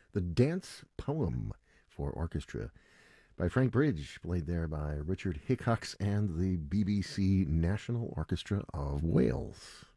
The Dance Poem for Orchestra by Frank Bridge, played there by Richard Hickox and the BBC National Orchestra of Wales.